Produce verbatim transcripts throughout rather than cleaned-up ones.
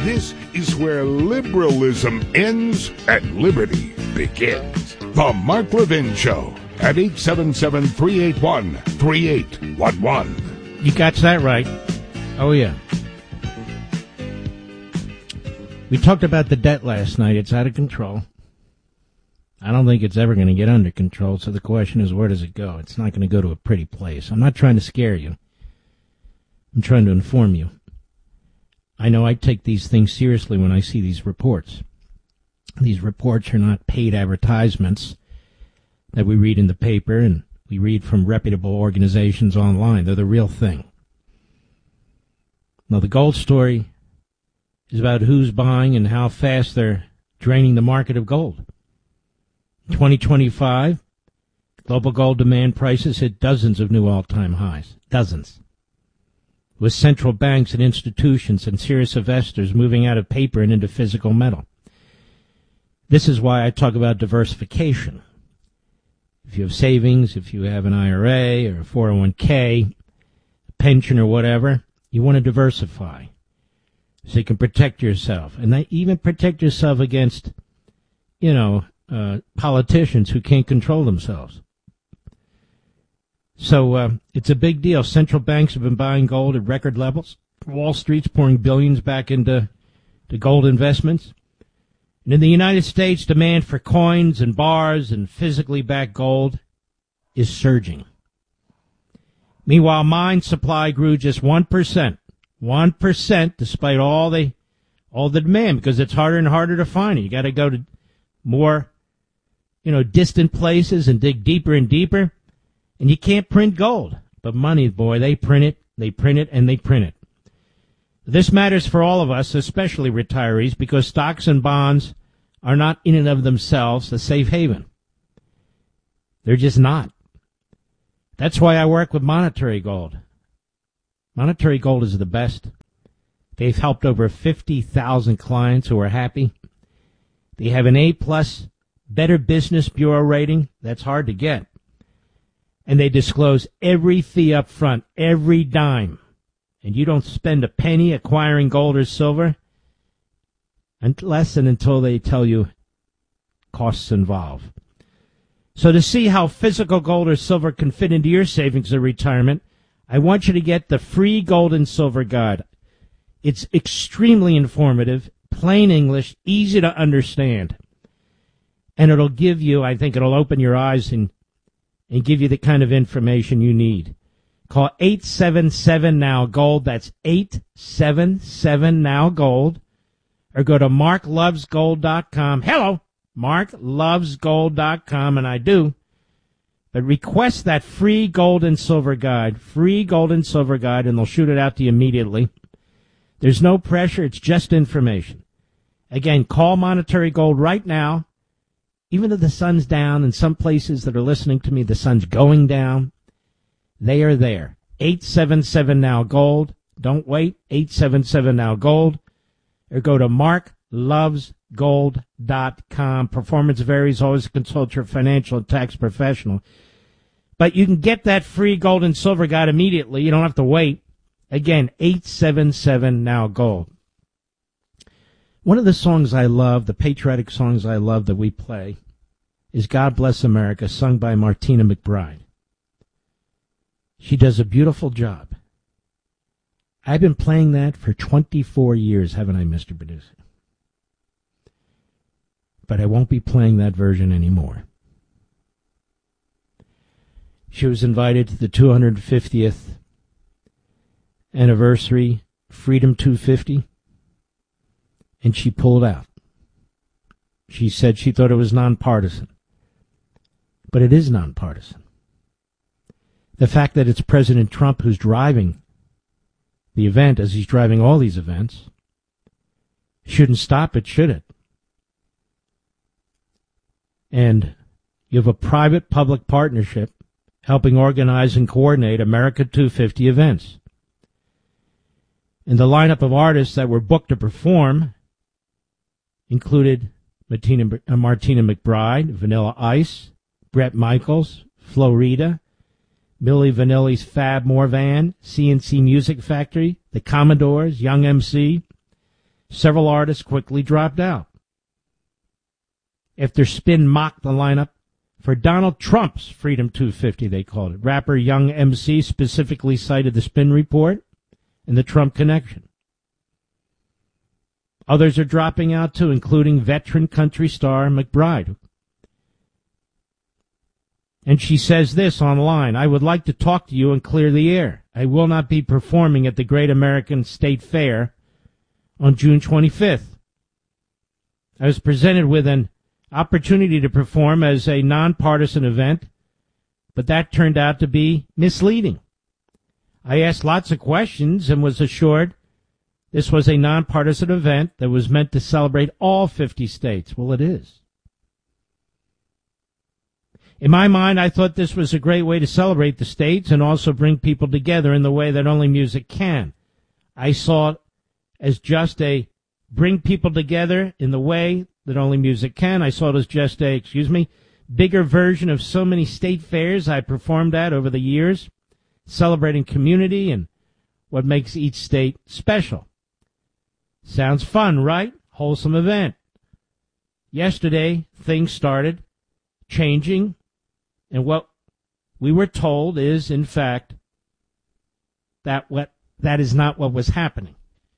This is where liberalism ends and liberty begins. The Mark Levin Show at eight seven seven, three eight one, three eight one one. You got that right. Oh, yeah. We talked about the debt last night. It's out of control. I don't think it's ever going to get under control, so the question is, where does it go? It's not going to go to a pretty place. I'm not trying to scare you. I'm trying to inform you. I know I take these things seriously when I see these reports. These reports are not paid advertisements that we read in the paper and we read from reputable organizations online. They're the real thing. Now, the gold story is about who's buying and how fast they're draining the market of gold. In twenty twenty-five, global gold demand prices hit dozens of new all-time highs. Dozens. With central banks and institutions and serious investors moving out of paper and into physical metal. This is why I talk about diversification. If you have savings, if you have an I R A or a four oh one k, a pension or whatever, you want to diversify so you can protect yourself. And they even protect yourself against, you know, uh, politicians who can't control themselves. So uh, it's a big deal. Central banks have been buying gold at record levels. Wall Street's pouring billions back into to gold investments. And in the United States, demand for coins and bars and physically backed gold is surging. Meanwhile, mine supply grew just one percent. one percent despite all the all the demand, because it's harder and harder to find it. You got to go to more, you know, distant places and dig deeper and deeper. And you can't print gold. But money, boy, they print it, they print it, and they print it. This matters for all of us, especially retirees, because stocks and bonds are not in and of themselves a safe haven. They're just not. That's why I work with Monetary Gold. Monetary Gold is the best. They've helped over fifty thousand clients who are happy. They have an A-plus Better Business Bureau rating. That's hard to get. And they disclose every fee up front, every dime. And you don't spend a penny acquiring gold or silver unless and until they tell you costs involved. So to see how physical gold or silver can fit into your savings or retirement, I want you to get the free Gold and Silver Guide. It's extremely informative, plain English, easy to understand. And it'll give you, I think it'll open your eyes and and give you the kind of information you need. Call eight seven seven now gold. That's eight seven seven now gold. Or go to mark loves gold dot com. Hello, mark loves gold dot com, and I do. But request that free Gold and Silver Guide. Free Gold and Silver Guide, and they'll shoot it out to you immediately. There's no pressure. It's just information. Again, call Monetary Gold right now. Even though the sun's down, in some places that are listening to me, the sun's going down, they are there. eight seven seven now gold. Don't wait. eight seven seven now gold. Or go to mark loves gold dot com. Performance varies. Always consult your financial and tax professional. But you can get that free Gold and Silver Guide immediately. You don't have to wait. Again, eight seven seven now gold. One of the songs I love, the patriotic songs I love that we play, is God Bless America, sung by Martina McBride. She does a beautiful job. I've been playing that for twenty-four years, haven't I, Mister Producer? But I won't be playing that version anymore. She was invited to the two hundred fiftieth anniversary Freedom two fifty, and she pulled out. She said she thought it was nonpartisan. But it is nonpartisan. The fact that it's President Trump who's driving the event, as he's driving all these events, shouldn't stop it, should it? And you have a private-public partnership helping organize and coordinate America two fifty events. And the lineup of artists that were booked to perform included Martina, uh, Martina McBride, Vanilla Ice, Bret Michaels, Flo Rida, Milli Vanilli's Fab Morvan, C N C Music Factory, the Commodores, Young M C, several artists quickly dropped out. After Spin mocked the lineup for Donald Trump's Freedom two fifty, they called it. Rapper Young M C specifically cited the Spin report and the Trump connection. Others are dropping out, too, including veteran country star McBride. And she says this online: I would like to talk to you and clear the air. I will not be performing at the Great American State Fair on June twenty-fifth. I was presented with an opportunity to perform as a nonpartisan event, but that turned out to be misleading. I asked lots of questions and was assured this was a nonpartisan event that was meant to celebrate all fifty states. Well, it is. In my mind, I thought this was a great way to celebrate the states and also bring people together in the way that only music can. I saw it as just a bring people together in the way that only music can. I saw it as just a, excuse me, bigger version of so many state fairs I performed at over the years, celebrating community and what makes each state special. Sounds fun, right? Wholesome event. Yesterday, things started changing, and what we were told is, in fact, that what that is not what was happening.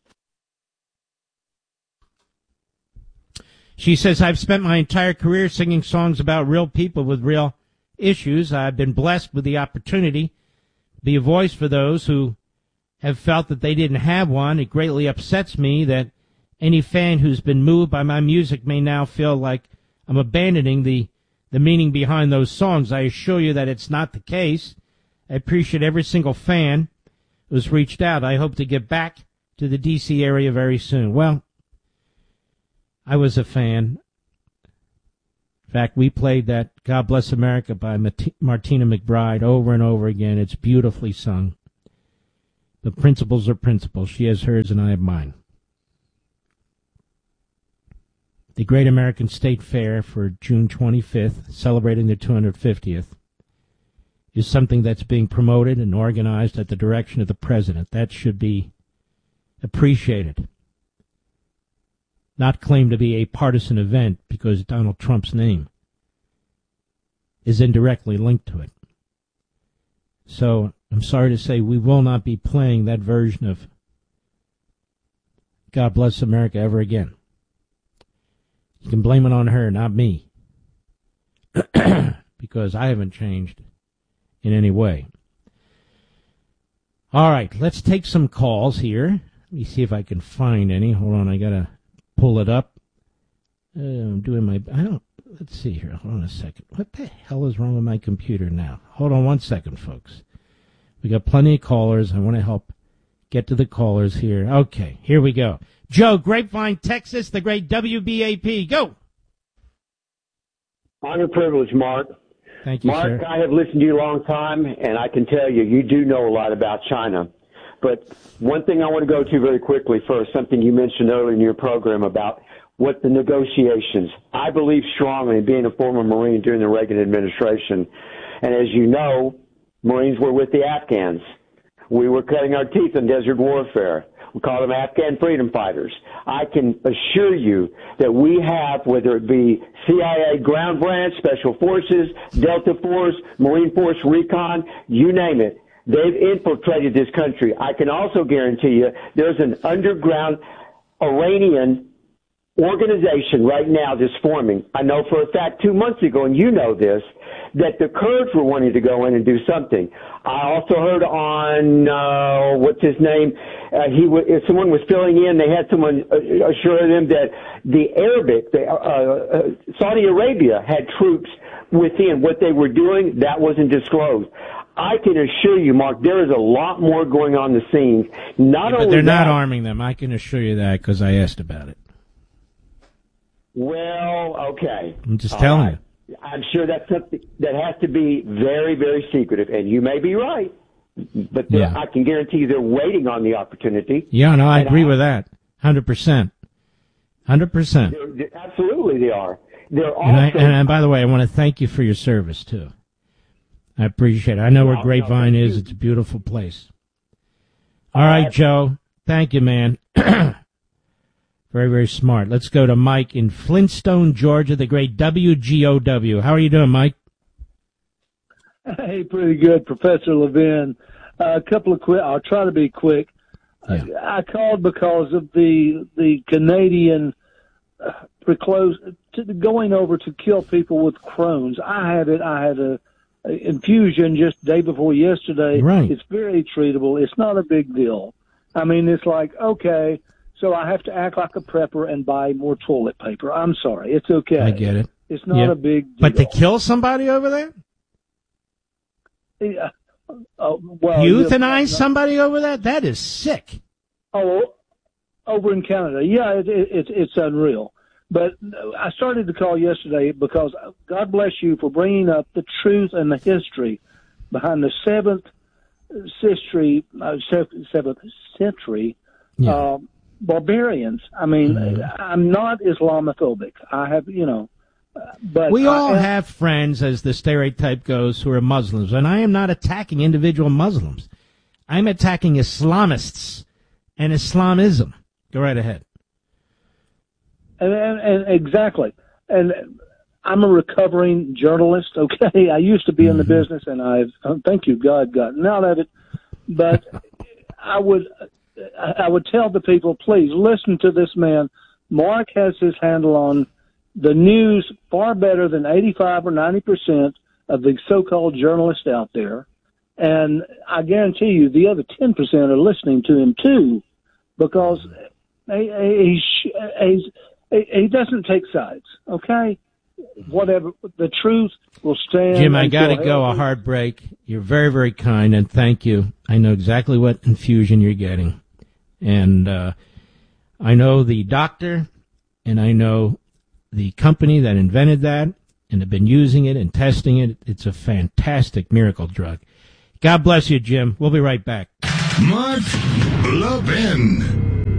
She says, I've spent my entire career singing songs about real people with real issues. I've been blessed with the opportunity to be a voice for those who have felt that they didn't have one. It greatly upsets me that any fan who's been moved by my music may now feel like I'm abandoning the, the meaning behind those songs. I assure you that it's not the case. I appreciate every single fan who's reached out. I hope to get back to the D C area very soon. Well, I was a fan. In fact, we played that God Bless America by Martina McBride over and over again. It's beautifully sung. The principles are principles. She has hers and I have mine. The Great American State Fair for June twenty-fifth, celebrating the two hundred fiftieth, is something that's being promoted and organized at the direction of the president. That should be appreciated. Not claimed to be a partisan event because Donald Trump's name is indirectly linked to it. So I'm sorry to say we will not be playing that version of God Bless America ever again. You can blame it on her, not me, because I haven't changed in any way. All right, let's take some calls here. Let me see if I can find any. Hold on, I got to pull it up. Uh, I'm doing my, I don't, let's see here. Hold on a second. What the hell is wrong with my computer now? Hold on one second, folks. We got plenty of callers. I want to help get to the callers here. Okay, here we go. Joe, Grapevine, Texas, the great W B A P. Go. Honor, privilege, Mark. Thank you, Mark, sir. I have listened to you a long time, and I can tell you, you do know a lot about China. But one thing I want to go to very quickly first, something you mentioned earlier in your program about what the negotiations. I believe strongly in being a former Marine during the Reagan administration. And as you know, Marines were with the Afghans. We were cutting our teeth in desert warfare. We call them Afghan freedom fighters. I can assure you that we have, whether it be C I A ground branch, Special Forces, Delta Force, Marine Force Recon, you name it, they've infiltrated this country. I can also guarantee you there's an underground Iranian organization right now that's forming. I know for a fact two months ago, and you know this, that the Kurds were wanting to go in and do something. I also heard on, uh, what's his name, uh, he w- if someone was filling in, they had someone assure them that the Arabic, the, uh, uh, Saudi Arabia had troops within. What they were doing, that wasn't disclosed. I can assure you, Mark, there is a lot more going on the scenes. Not yeah, but only they're that, not arming them. I can assure you that because I asked about it. Well, okay. I'm just All telling right. you. I'm sure that's something that has to be very, very secretive, and you may be right, but Yeah. I can guarantee you they're waiting on the opportunity. Yeah, no, I And agree I- with that. one hundred percent. one hundred percent. They're, they're- absolutely, they are. They're also. And, I, and, and by the way, I want to thank you for your service, too. I appreciate it. I know where No, Grapevine no, thank is. you. It's a beautiful place. All right, Uh, Joe. Thank you, man, for Very, very smart. Let's go to Mike in Flintstone, Georgia, the great W G O W. How are you doing, Mike? Hey, pretty good, Professor Levin. Uh, a couple of quick. I'll try to be quick. Yeah. I, I called because of the the Canadian uh, preclose to, going over to kill people with Crohn's. I had it. I had a, a infusion just day before yesterday. Right. It's very treatable. It's not a big deal. I mean, it's like, okay, so I have to act like a prepper and buy more toilet paper. I'm sorry. It's okay. I get it. It's not yeah. a big deal. But to kill somebody over there? Yeah. Uh, well, Euthanize somebody over that? That is sick. Oh, over in Canada. Yeah, it, it, it, it's unreal. But I started to call yesterday because God bless you for bringing up the truth and the history behind the seventh century, uh, seventh century Yeah. uh, barbarians. I mean, mm-hmm. I'm not Islamophobic. I have, you know, but we all I, have friends, as the stereotype goes, who are Muslims, and I am not attacking individual Muslims. I'm attacking Islamists and Islamism. Go right ahead. And, and, and exactly. And I'm a recovering journalist, okay? I used to be in the mm-hmm. business, and I've, oh, thank you, God, gotten out of it. But I would I would tell the people, please listen to this man. Mark has his handle on the news far better than eighty-five or ninety percent of the so-called journalists out there. And I guarantee you the other ten percent are listening to him too, because he, he, he, he doesn't take sides, okay? Whatever, the truth will stand. Jim, I got to until go. A hard break. You're very, very kind, and thank you. I know exactly what infusion you're getting. And uh, I know the doctor, and I know the company that invented that, and have been using it and testing it. It's a fantastic miracle drug. God bless you, Jim. We'll be right back. Mark Levin.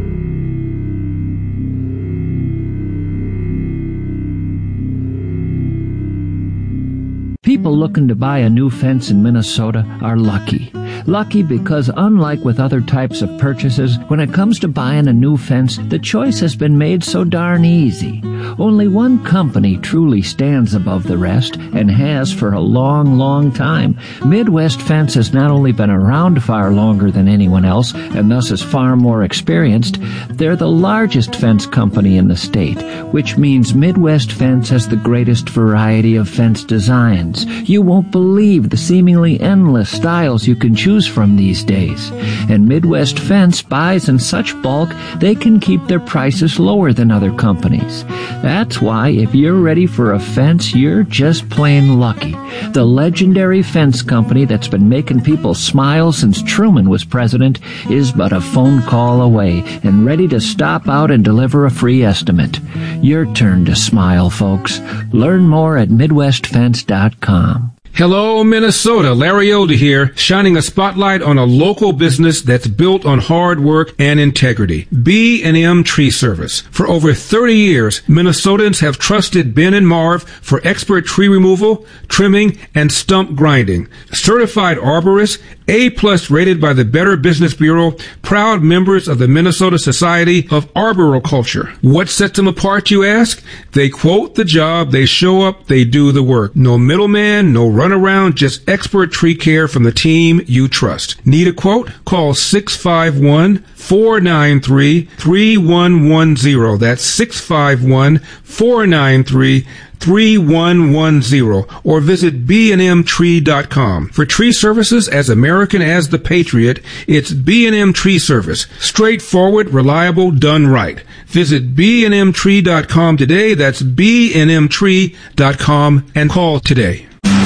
People looking to buy a new fence in Minnesota are lucky. Lucky because unlike with other types of purchases, when it comes to buying a new fence, the choice has been made so darn easy. Only one company truly stands above the rest and has for a long, long time. Midwest Fence has not only been around far longer than anyone else and thus is far more experienced, they're the largest fence company in the state, which means Midwest Fence has the greatest variety of fence designs. You won't believe the seemingly endless styles you can choose from these days. And Midwest Fence buys in such bulk, they can keep their prices lower than other companies. That's why if you're ready for a fence, you're just plain lucky. The legendary fence company that's been making people smile since Truman was president is but a phone call away and ready to stop out and deliver a free estimate. Your turn to smile, folks. Learn more at Midwest Fence dot com. Hello, Minnesota. Larry Elder here, shining a spotlight on a local business that's built on hard work and integrity. B and M Tree Service. For over thirty years, Minnesotans have trusted Ben and Marv for expert tree removal, trimming, and stump grinding. Certified arborists, A-plus rated by the Better Business Bureau, proud members of the Minnesota Society of Arboriculture. What sets them apart, you ask? They quote the job, they show up, they do the work. No middleman, no run around, just expert tree care from the team you trust. Need a quote? Call six five one, four nine three, three one one zero. That's six five one, four nine three, three one one zero, or visit b and m tree dot com. For tree services as American as the Patriot, it's B and M Tree Service. Straightforward, reliable, done right. Visit b and m tree dot com today. That's b and m tree dot com and call today.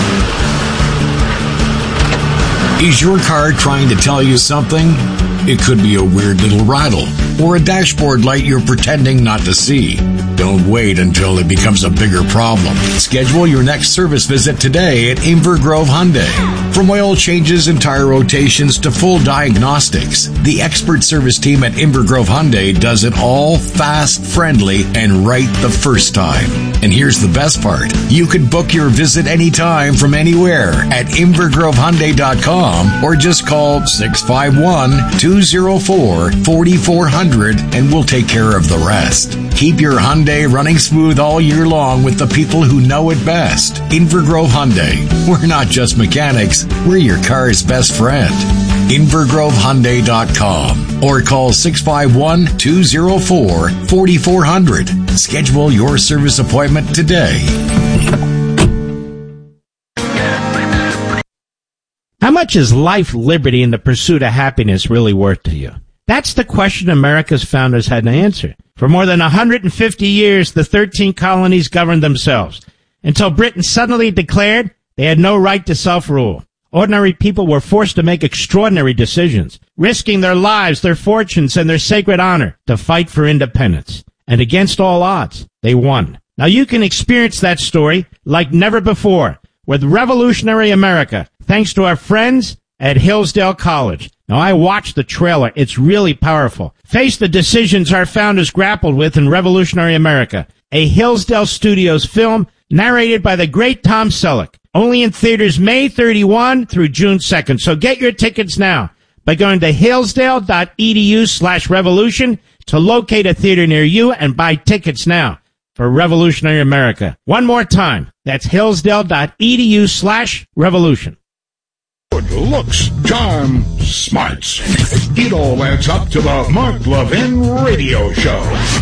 Is your car trying to tell you something? It could be a weird little rattle or a dashboard light you're pretending not to see. Don't wait until it becomes a bigger problem. Schedule your next service visit today at Inver Grove Hyundai. From oil changes and tire rotations to full diagnostics, the expert service team at Inver Grove Hyundai does it all fast, friendly, and right the first time. And here's the best part. You can book your visit anytime from anywhere at inver grove hyundai dot com or just call six five one, two oh four, four four zero zero and we'll take care of the rest. Keep your Hyundai running smooth all year long with the people who know it best. Inver Grove Hyundai. We're not just mechanics, we're your car's best friend. inver grove hyundai dot com or call six five one, two oh four, four four zero zero. Schedule your service appointment today. How much is life, liberty, and the pursuit of happiness really worth to you? That's the question America's founders had to answer. For more than one hundred fifty years, the thirteen colonies governed themselves, until Britain suddenly declared they had no right to self-rule. Ordinary people were forced to make extraordinary decisions, risking their lives, their fortunes, and their sacred honor to fight for independence. And against all odds, they won. Now you can experience that story like never before with Revolutionary America, thanks to our friends at Hillsdale College. Now, I watched the trailer. It's really powerful. Face the decisions our founders grappled with in Revolutionary America, a Hillsdale Studios film narrated by the great Tom Selleck. Only in theaters May thirty-first through June second. So get your tickets now by going to hillsdale.edu slash revolution to locate a theater near you and buy tickets now for Revolutionary America. One more time. That's hillsdale.edu slash revolution. Good looks, charm, smarts. It all adds up to the Mark Levin Radio Show.